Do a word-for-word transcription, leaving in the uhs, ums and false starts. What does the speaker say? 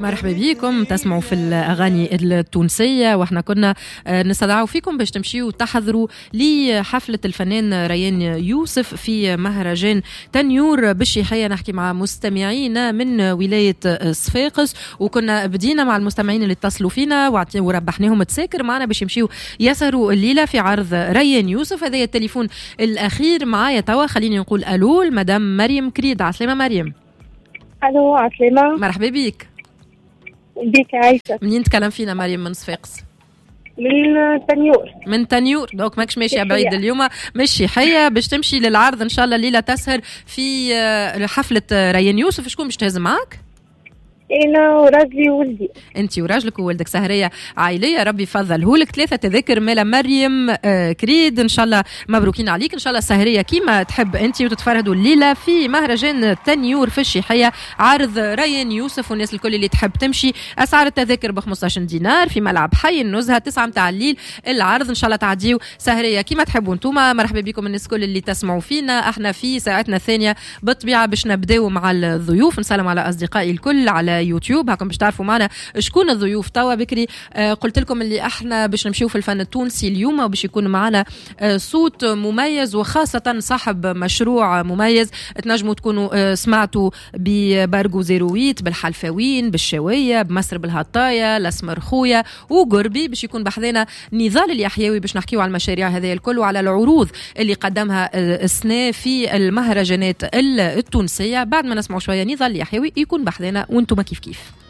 مرحبا بكم. تسمعوا في الأغاني التونسية، وإحنا كنا نستدعوا فيكم باش تمشيوا تحضروا لحفلة الفنان ريان يوسف في مهرجان تنيور بالشيحية. نحكي مع مستمعينا من ولاية صفاقس، وكنا بدينا مع المستمعين اللي اتصلوا فينا وربحناهم تساكر معنا باش يمشيوا يسهروا الليلة في عرض ريان يوسف. هذا التليفون الأخير معايا توا، خليني نقول ألو المدام مريم كريد. عسلامة مريم. ألو عسلامة. مرحبا بيك. بيك عايشة. منين تكلم فينا مريم؟ من صفاقس. من تنيور. من تنيور، دوك ماكش ماشية بعيد اليوم، ماشي حية باش تمشي للعرض ان شاء الله الليلة تسهر في حفلة ريان يوسف. شكون باش تهز معاك؟ انا وراجلي وولدي. انت وراجلك وولدك، سهريه عائليه ربي يفضلهولك. ثلاثه تذاكر مالا مريم آه كريد، ان شاء الله مبروكين عليك. ان شاء الله سهريه كيما تحب انت، وتتفرهدوا الليله في مهرجان تنيور في الشيحيه، عرض ريان يوسف. والناس الكل اللي تحب تمشي، اسعار التذاكر ب خمسة عشر دينار في ملعب حي النزهه، تسعة متاع الليل العرض. ان شاء الله تعديوا سهريه كيما تحبوا انتوما. مرحبا بكم الناس الكل اللي تسمعوا فينا. احنا في ساعتنا الثانيه بالطبيعه باش نبداو مع الضيوف. نسلم على اصدقائي الكل على يوتيوب، هاكم باش تعرفوا معنا شكون الضيوف. توا بكري آه قلت لكم اللي احنا باش نمشيو في الفن التونسي اليوم، وباش يكون معنا آه صوت مميز، وخاصة صاحب مشروع مميز. تنجموا تكونوا آه سمعتوا ببرغو زيرويت، بالحلفاوين، بالشاوية، بمصر بالهطاية، الاسمر خويا وقربي. باش يكون بحذنا نضال اليحيوي باش نحكيو على المشاريع هذه الكل وعلى العروض اللي قدمها آه السنة في المهرجانات التونسية. بعد ما نسمعوا شوية نضال اليحيوي يكون بحذنا، وانتم كيف كيف.